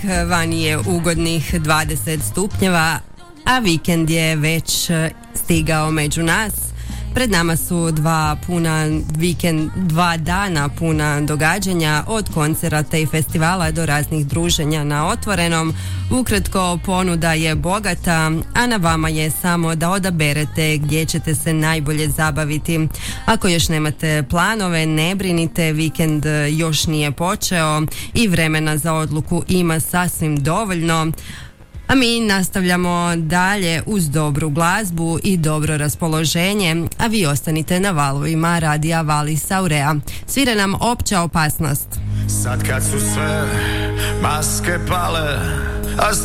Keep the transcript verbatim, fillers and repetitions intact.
vani je ugodnih dvadeset stupnjeva, a vikend je već stigao među nas. Pred nama su dva puna vikend, dva dana puna događanja, od koncerata i festivala do raznih druženja na otvorenom. Ukratko, ponuda je bogata, a na vama je samo da odaberete gdje ćete se najbolje zabaviti. Ako još nemate planove, ne brinite, vikend još nije počeo i vremena za odluku ima sasvim dovoljno. A mi nastavljamo dalje uz dobru glazbu i dobro raspoloženje, a vi ostanite na valovima radija Valis Aurea. Svira nam Opća opasnost. Sad kad su sve maske pale, a